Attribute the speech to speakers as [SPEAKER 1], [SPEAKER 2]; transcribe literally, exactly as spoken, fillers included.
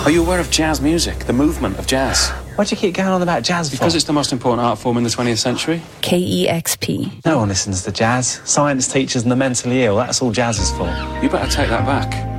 [SPEAKER 1] Are you aware of jazz music, the movement of jazz?
[SPEAKER 2] Why do you keep going on about jazz for?
[SPEAKER 1] Because it's the most important art form in the twentieth century.
[SPEAKER 3] K E X P.
[SPEAKER 2] No one listens to jazz. Science teachers and the mentally ill, that's all jazz is for.
[SPEAKER 1] You better take that back.